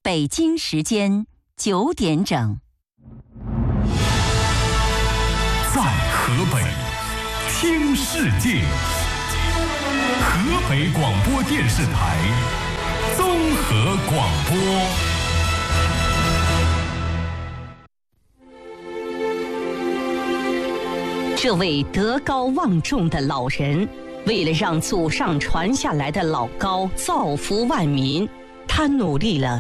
北京时间9点整。 在河北听世界，河北广播电视台综合广播。 这位德高望重的老人，为了让祖上传下来的老高造福万民，他努力了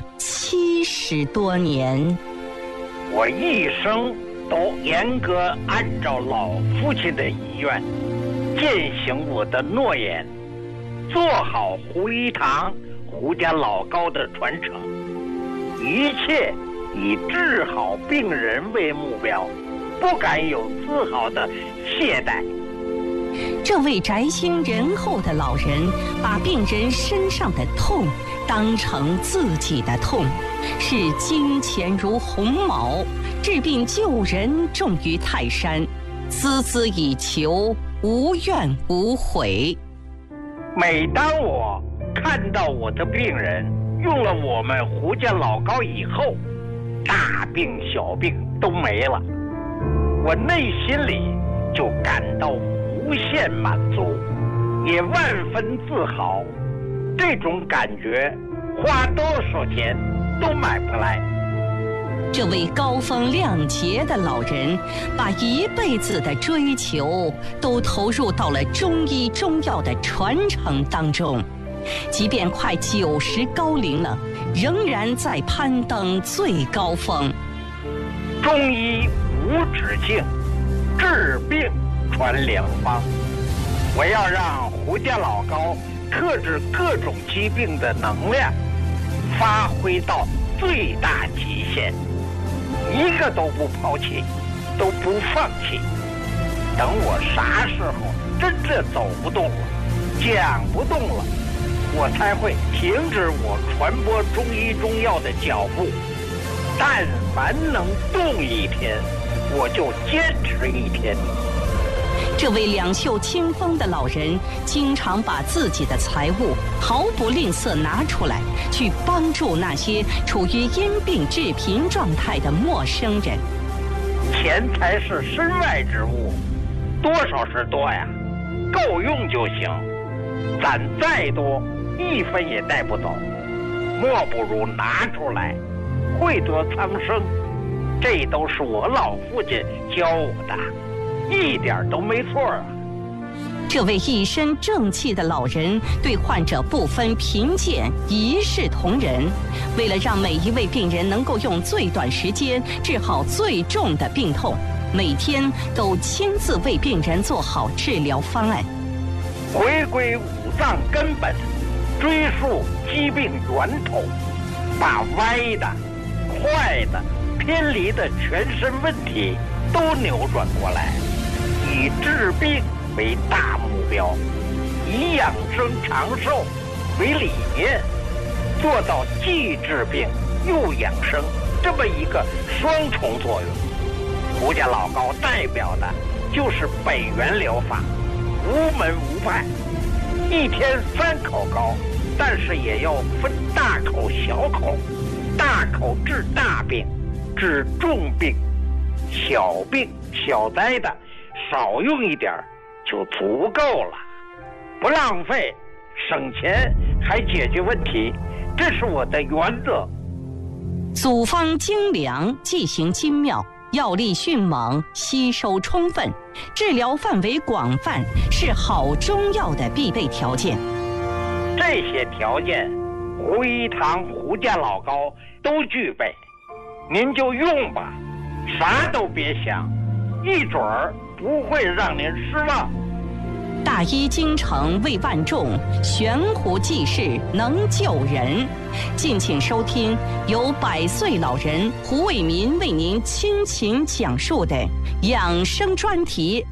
70多年。 我一生都严格按照老父亲的遗愿，践行我的诺言，做好胡一堂、胡家老高的传承，一切以治好病人为目标，不敢有丝毫的懈怠。 这位宅心仁厚的老人，把病人身上的痛当成自己的痛，视金钱如鸿毛，治病救人重于泰山，孜孜以求，无怨无悔。 每当我看到我的病人用了我们胡家老高以后，大病小病都没了，我内心里就感到无限满足，也万分自豪。这种感觉花多少钱都买不来。 这位高风亮节的老人，把一辈子的追求都投入到了中医中药的传承当中，即便快90高龄了，仍然在攀登最高峰。 中医无止境，治病传良方。我要让胡家老高克制各种疾病的能量发挥到最大极限，一个都不抛弃，都不放弃。等我啥时候真正走不动了，讲不动了，我才会停止我传播中医中药的脚步。但凡能动一天，我就坚持一天。 这位两袖清风的老人，经常把自己的财物毫不吝啬拿出来，去帮助那些处于因病致贫状态的陌生人。 钱财是身外之物，多少是多呀，够用就行。攒再多，1分也带不走，莫不如拿出来，惠得苍生。这都是我老父亲教我的，一点都没错啊。 这位一身正气的老人对患者不分贫贱，一视同仁。为了让每一位病人能够用最短时间治好最重的病痛，每天都亲自为病人做好治疗方案。 回归五脏根本，追溯疾病源头，把歪的、坏的、偏离的全身问题都扭转过来，以治病为大目标，以养生长寿为理念，做到既治病又养生这么一个双重作用。胡家老高代表的就是北元疗法，无门无派，一天3口高，但是也要分大口小口，大口治大病，治重病，小病小灾的少用一点就足够了，不浪费，省钱还解决问题，这是我的原则。 组方精良，剂型精妙，药力迅猛，吸收充分，治疗范围广泛，是好中药的必备条件。 这些条件，胡一堂、胡家老高都具备，您就用吧，啥都别想，一准儿不会让您失望。 大医精诚为万众，悬壶济世能救人。敬请收听由100岁老人胡卫民为您倾情讲述的养生专题。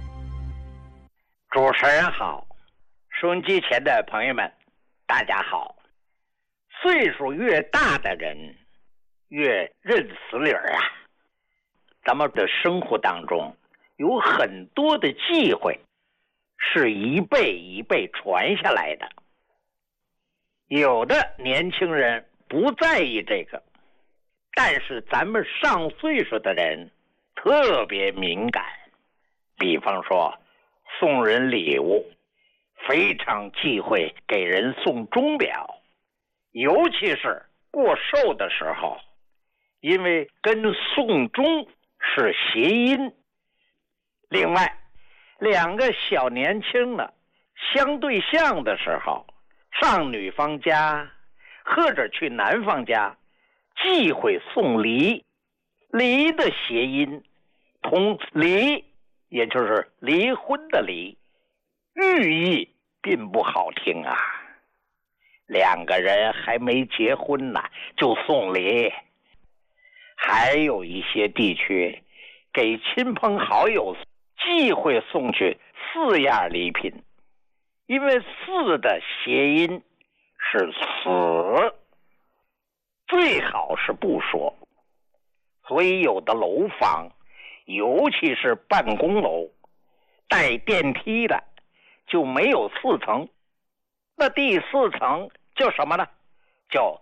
主持人好，收音机前的朋友们，大家好。岁数越大的人，越认死理儿啊。咱们的生活当中有很多的忌讳是一辈一辈传下来的，有的年轻人不在意这个，但是咱们上岁数的人特别敏感。比方说送人礼物，非常忌讳给人送钟表，尤其是过寿的时候，因为跟送钟是谐音。另外，两个小年轻的相对象的时候，上女方家或者去男方家，忌讳送梨。梨的谐音同离，也就是离婚的离，寓意并不好听啊。两个人还没结婚呢，就送礼。还有一些地区给亲朋好友忌讳送去4样礼品，因为4的谐音是死，最好是不说。所以有的楼房，尤其是办公楼带电梯的就没有4层，那第4层叫什么呢？叫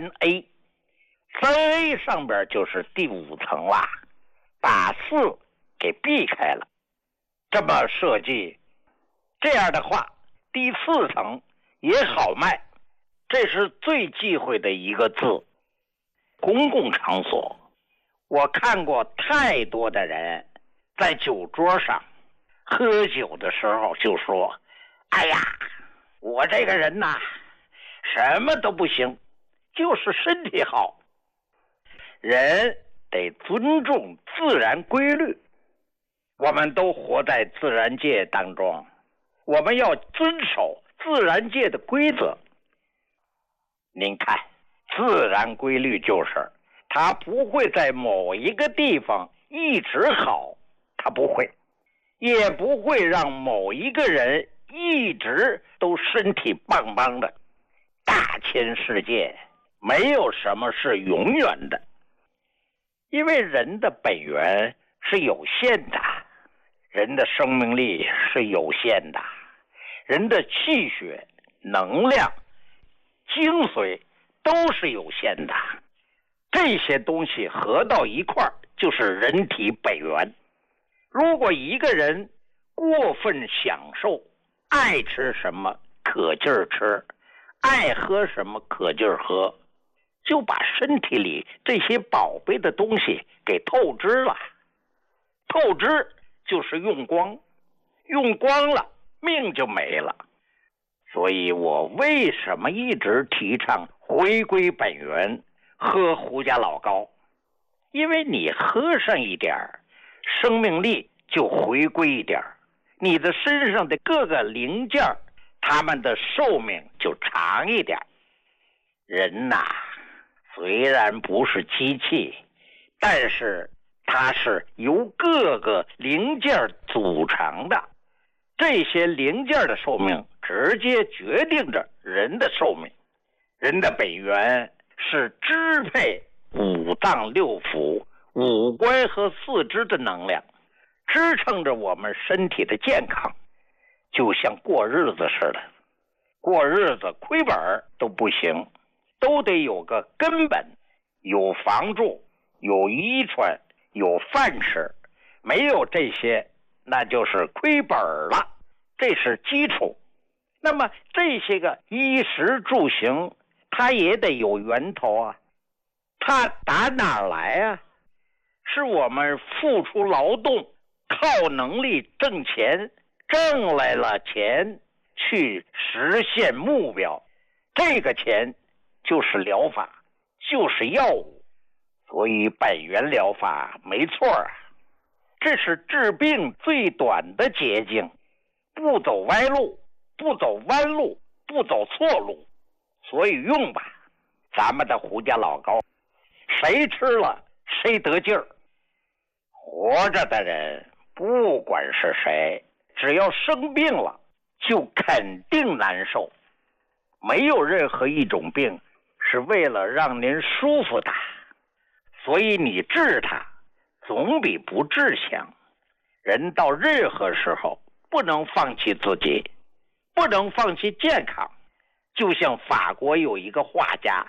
3A。3A 上边就是第5层啦，把4给避开了。这么设计，这样的话第4层也好卖。这是最忌讳的一个字。公共场所，我看过太多的人在酒桌上喝酒的时候就说，哎呀，我这个人呐，什么都不行，就是身体好。人得尊重自然规律，我们都活在自然界当中，我们要遵守自然界的规则。您看，自然规律就是它不会在某一个地方一直好，它不会，也不会让某一个人一直都身体棒棒的。大千世界没有什么是永远的，因为人的本源是有限的，人的生命力是有限的，人的气血、能量、精髓都是有限的。这些东西合到一块儿就是人体本源。如果一个人过分享受，爱吃什么可劲儿吃，爱喝什么可劲儿喝，就把身体里这些宝贝的东西给透支了。透支就是用光，用光了命就没了。所以我为什么一直提倡回归本源，喝胡家老高？因为你喝上一点，生命力就回归一点，你的身上的各个零件他们的寿命就长一点。人呐，虽然不是机器，但是它是由各个零件组成的，这些零件的寿命直接决定着人的寿命。人的本源是支配五脏六腑、五官和四肢的能量，支撑着我们身体的健康。就像过日子似的，过日子亏本都不行，都得有个根本，有房住，有衣穿，有饭吃。没有这些，那就是亏本了，这是基础。那么这些个衣食住行，它也得有源头啊。它打哪儿来啊？是我们付出劳动，靠能力挣钱，挣来了钱去实现目标，这个钱就是疗法，就是药物。所以本源疗法没错啊，这是治病最短的捷径，不走歪路，不走弯路，不走错路。所以用吧，咱们的胡家老高，谁吃了谁得劲儿。活着的人不管是谁，只要生病了就肯定难受。没有任何一种病是为了让您舒服的，所以你治它总比不治强。人到任何时候不能放弃自己，不能放弃健康。就像法国有一个画家叫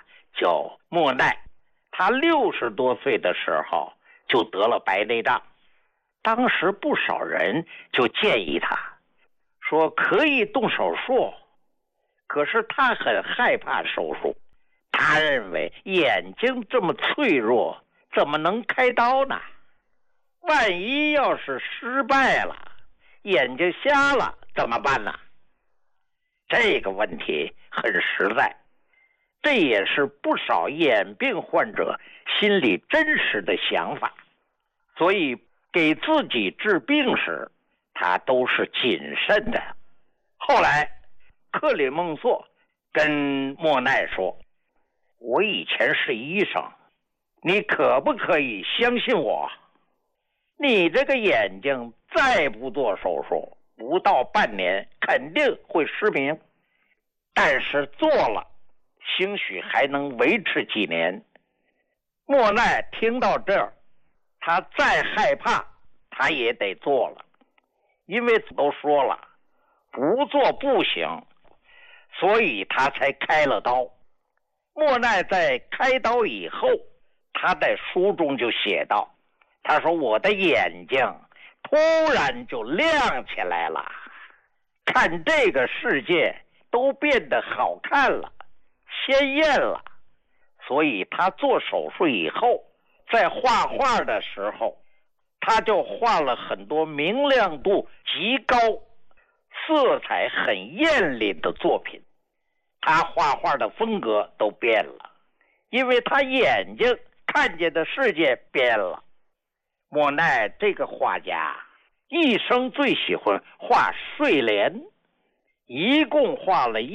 叫莫奈，他60多岁的时候就得了白内障。当时不少人就建议他说可以动手术，可是他很害怕手术，他认为眼睛这么脆弱，怎么能开刀呢？万一要是失败了，眼睛瞎了怎么办呢？这个问题很实在，这也是不少眼病患者心里真实的想法，所以给自己治病时他都是谨慎的。后来克里孟梭跟莫奈说，我以前是医生，你可不可以相信我？你这个眼睛再不做手术，不到半年肯定会失明，但是做了兴许还能维持几年。莫奈听到这儿，他再害怕他也得做了，因为都说了不做不行，所以他才开了刀。莫奈在开刀以后，他在书中就写道，他说我的眼睛突然就亮起来了，看这个世界都变得好看了，鲜艳了。所以他做手术以后，在画画的时候，他就画了很多明亮度极高、色彩很艳丽的作品。他画画的风格都变了，因为他眼睛看见的世界变了。莫奈这个画家一生最喜欢画睡莲，一共画了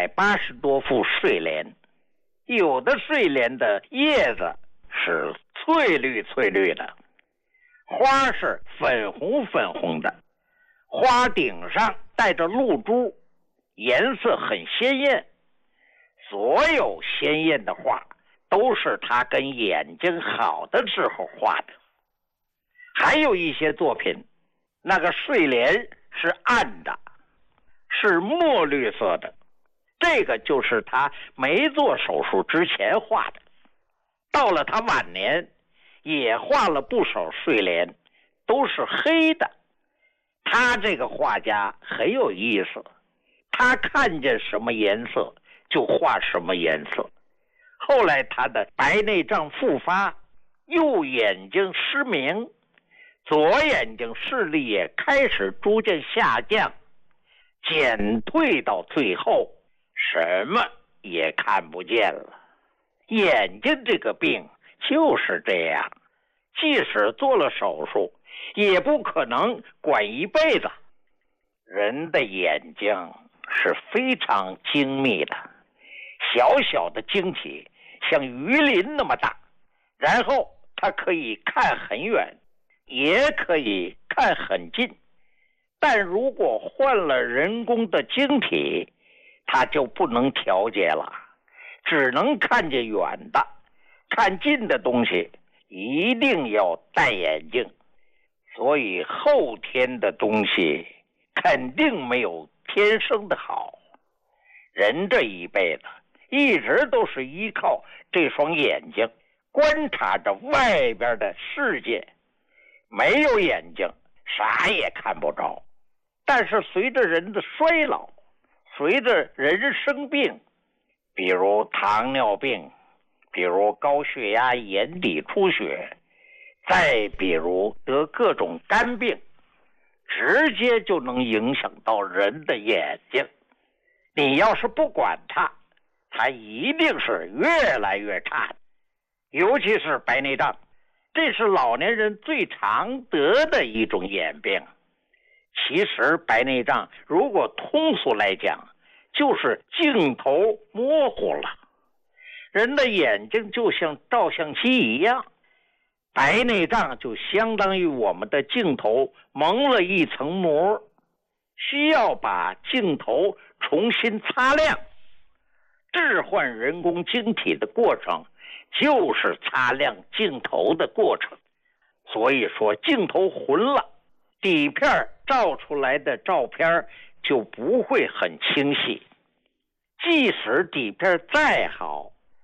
180多幅睡莲。有的睡莲的叶子是翠绿翠绿的，花是粉红粉红的，花顶上带着露珠，颜色很鲜艳。所有鲜艳的画都是他跟眼睛好的时候画的。还有一些作品，那个睡莲是暗的，是墨绿色的，这个就是他没做手术之前画的。到了他晚年也画了不少睡莲，都是黑的。他这个画家很有意思，他看见什么颜色就画什么颜色。后来他的白内障复发，右眼睛失明，左眼睛视力也开始逐渐下降，减退到最后什么也看不见了。眼睛这个病就是这样，即使做了手术也不可能管一辈子。人的眼睛是非常精密的，小小的晶体像鱼鳞那么大，然后它可以看很远，也可以看很近。但如果换了人工的晶体，它就不能调节了，只能看见远的，看近的东西一定要戴眼镜。所以后天的东西肯定没有天生的好。人这一辈子一直都是依靠这双眼睛观察着外边的世界，没有眼睛啥也看不着。但是随着人的衰老，随着人生病，比如糖尿病，比如高血压、眼底出血，再比如得各种肝病，直接就能影响到人的眼睛。你要是不管它，它一定是越来越差的。尤其是白内障，这是老年人最常得的一种眼病。其实白内障如果通俗来讲，就是镜头模糊了。人的眼睛就像照相机一样，白内障就相当于我们的镜头蒙了一层膜，需要把镜头重新擦亮。置换人工晶体的过程就是擦亮镜头的过程。所以说镜头混了，底片照出来的照片就不会很清晰。即使底片再好，照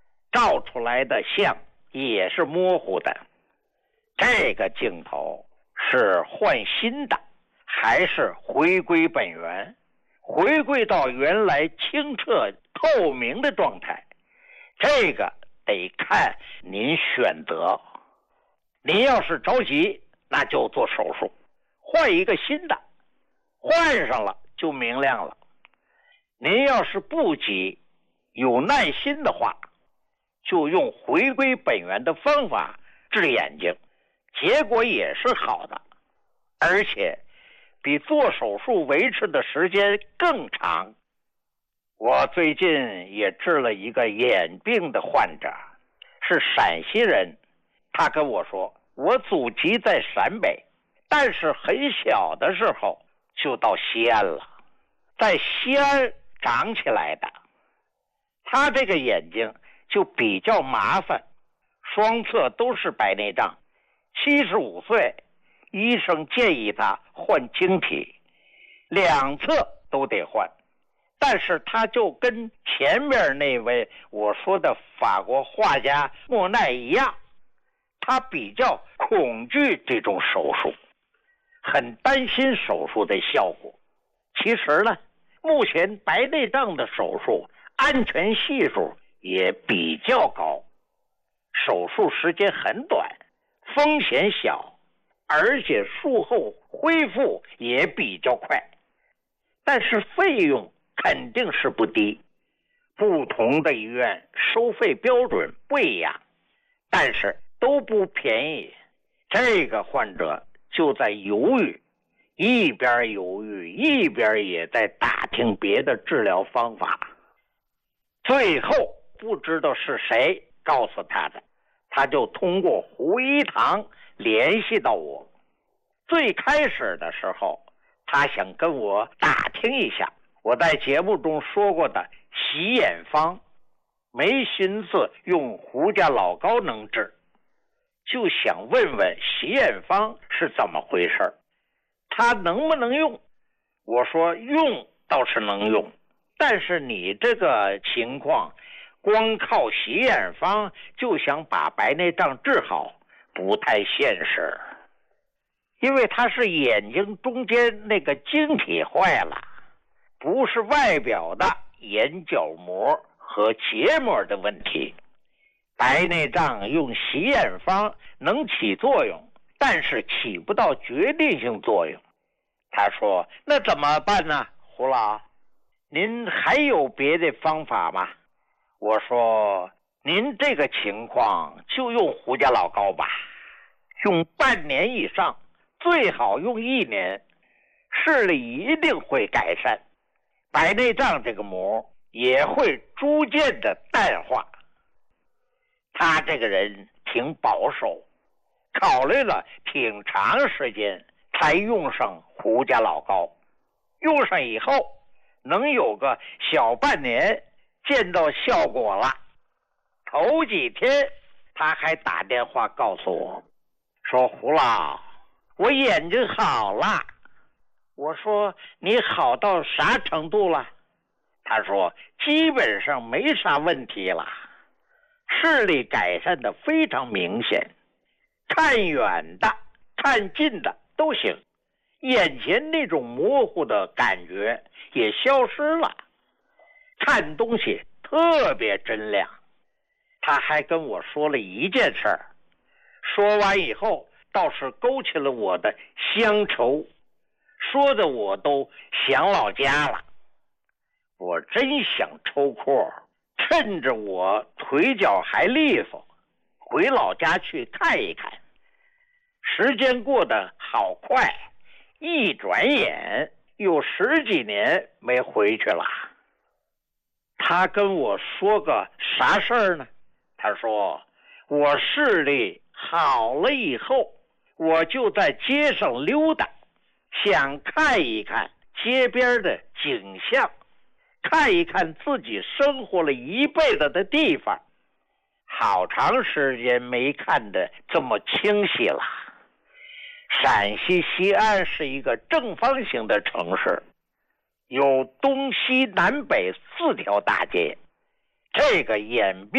照出来的像也是模糊的。这个镜头是换新的，还是回归本源，回归到原来清澈透明的状态？这个得看您选择。您要是着急，那就做手术，换一个新的，换上了就明亮了。您要是不急，有耐心的话，就用回归本源的方法治眼睛，结果也是好的，而且比做手术维持的时间更长。我最近也治了一个眼病的患者，是陕西人。他跟我说，我祖籍在陕北，但是很小的时候就到西安了，在西安长起来的。他这个眼睛就比较麻烦，双侧都是白内障。75岁，医生建议他换晶体，两侧都得换。但是他就跟前面那位我说的法国画家莫奈一样，他比较恐惧这种手术，很担心手术的效果。其实呢，目前白内障的手术安全系数也比较高，手术时间很短，风险小，而且术后恢复也比较快，但是费用肯定是不低。不同的医院收费标准不一样，但是都不便宜。这个患者就在犹豫，一边犹豫一边也在打听别的治疗方法。最后不知道是谁告诉他的，他就通过胡一堂联系到我。最开始的时候，他想跟我打听一下我在节目中说过的洗眼方，没寻思用胡家老膏能治，就想问问洗眼方是怎么回事，他能不能用。我说用倒是能用，但是你这个情况光靠洗眼方就想把白内障治好，不太现实。因为它是眼睛中间那个晶体坏了，不是外表的眼角膜和结膜的问题。白内障用洗眼方能起作用，但是起不到决定性作用。他说，那怎么办呢？胡老，您还有别的方法吗？我说，您这个情况就用胡家老膏吧，用半年以上，最好用1年，视力一定会改善，白内障这个膜也会逐渐的淡化。他这个人挺保守，考虑了挺长时间才用上胡家老膏。用上以后能有个小半年见到效果了。头几天他还打电话告诉我，说胡老，我眼睛好了。我说你好到啥程度了？他说基本上没啥问题了，视力改善的非常明显，看远的看近的都行，眼前那种模糊的感觉也消失了，看东西特别真亮。他还跟我说了一件事儿，说完以后倒是勾起了我的乡愁，说的我都想老家了。我真想抽空趁着我腿脚还利索，回老家去看一看。时间过得好快，一转眼有10几年没回去了。他跟我说个啥事儿呢？他说我视力好了以后，我就在街上溜达，想看一看街边的景象，看一看自己生活了一辈子的地方。好长时间没看得这么清晰了。陕西西安是一个正方形的城市，有东西南北4条大街。这个眼病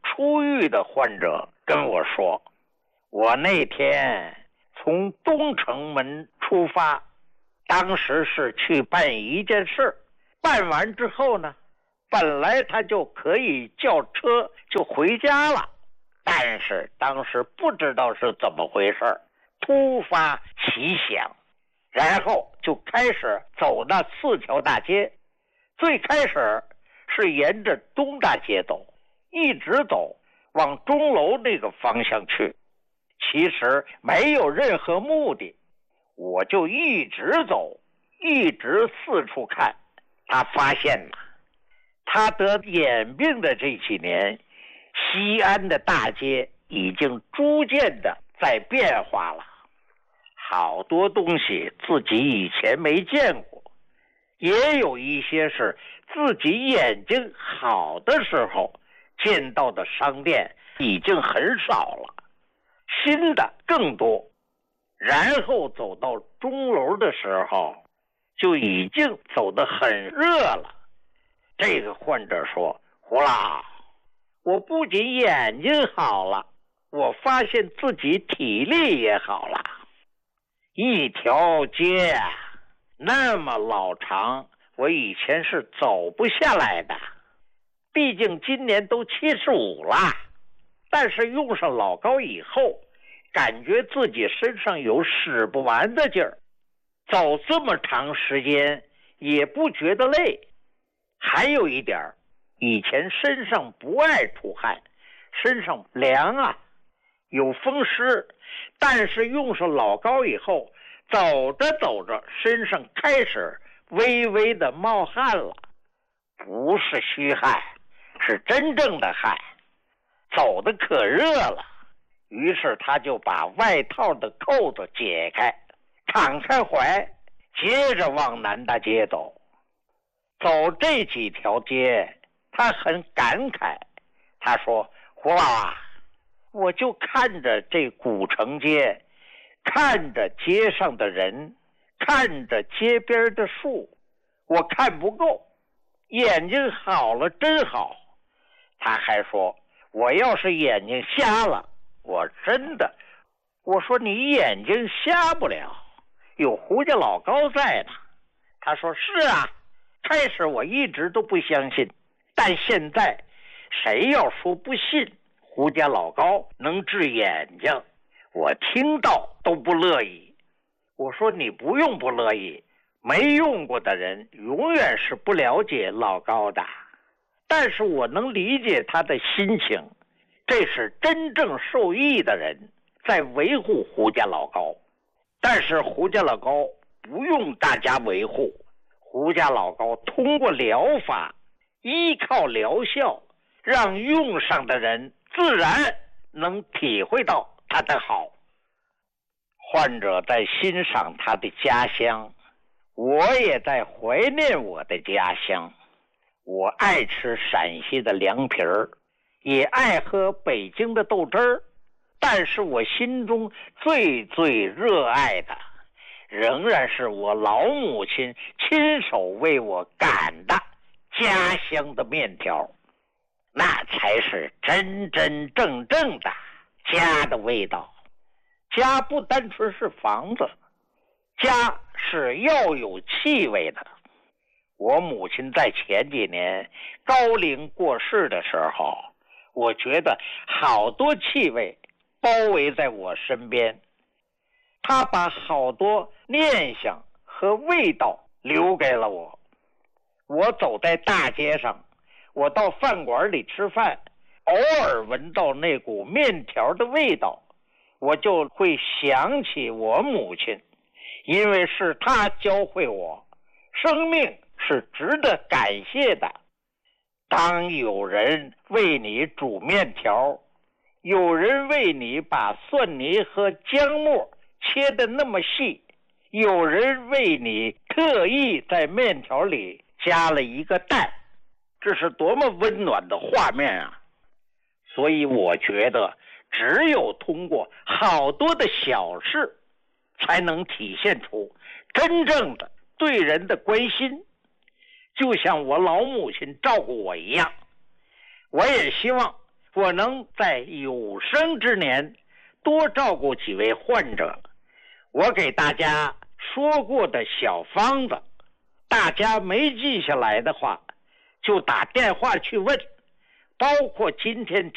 初愈的患者跟我说，我那天从东城门出发，当时是去办一件事，办完之后呢，本来他就可以叫车就回家了，但是当时不知道是怎么回事，突发奇想，然后就开始走那4条大街。最开始是沿着东大街走，一直走往钟楼那个方向去，其实没有任何目的，我就一直走，一直四处看。他发现了，他得眼病的这几年，西安的大街已经逐渐的在变化了，好多东西自己以前没见过，也有一些是自己眼睛好的时候见到的商店已经很少了，新的更多。然后走到钟楼的时候，就已经走得很热了。这个患者说，胡老，我不仅眼睛好了，我发现自己体力也好了。一条街那么老长，我以前是走不下来的，毕竟今年都75了，但是用上老高以后，感觉自己身上有使不完的劲儿，走这么长时间也不觉得累。还有一点，以前身上不爱出汗，身上凉啊，有风湿，但是用上老高以后，走着走着身上开始微微的冒汗了，不是虚汗，是真正的汗，走得可热了。于是他就把外套的扣子解开，敞开怀，接着往南大街走。走这几条街，他很感慨，他说，胡老啊，我就看着这古城街，看着街上的人，看着街边的树，我看不够，眼睛好了真好。他还说，我要是眼睛瞎了，我真的，我说你眼睛瞎不了，有胡家老高在呢。他说是啊，开始我一直都不相信，但现在谁要说不信胡家老高能治眼睛，我听到都不乐意。我说你不用不乐意，没用过的人永远是不了解老高的，但是我能理解他的心情，这是真正受益的人在维护胡家老高，但是胡家老高不用大家维护，胡家老高通过疗法，依靠疗效，让用上的人自然能体会到他的好。患者在欣赏他的家乡，我也在怀念我的家乡。我爱吃陕西的凉皮儿，也爱喝北京的豆汁儿，但是我心中最最热爱的仍然是我老母亲亲手为我擀的家乡的面条，那才是真真正正的家的味道。家不单纯是房子，家是要有气味的。我母亲在前几年高龄过世的时候，我觉得好多气味包围在我身边，她把好多念想和味道留给了我。我走在大街上，我到饭馆里吃饭，偶尔闻到那股面条的味道，我就会想起我母亲，因为是她教会我，生命是值得感谢的。当有人为你煮面条，有人为你把蒜泥和姜末切得那么细，有人为你特意在面条里加了一个蛋，这是多么温暖的画面啊！所以我觉得只有通过好多的小事，才能体现出真正的对人的关心。就像我老母亲照顾我一样，我也希望我能在有生之年多照顾几位患者。我给大家说过的小方子，大家没记下来的话，就打电话去问，包括今天